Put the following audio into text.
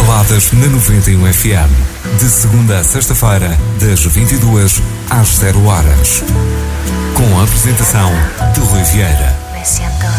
Baladas na 91 FM. De segunda a sexta-feira, das 22 às 0 horas. Com a apresentação de Rui Vieira.